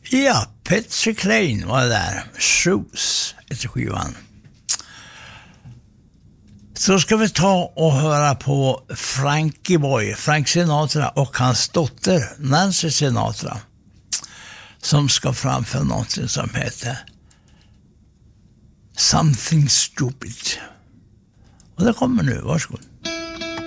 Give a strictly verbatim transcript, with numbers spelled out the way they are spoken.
Ja, Patsy Cline var där. Shoes heter skivan. Så ska vi ta och höra på Frankie Boy, Frank Sinatra och hans dotter Nancy Sinatra, som ska framföra någonting som heter Something Stupid. Och det kommer nu, varsågod.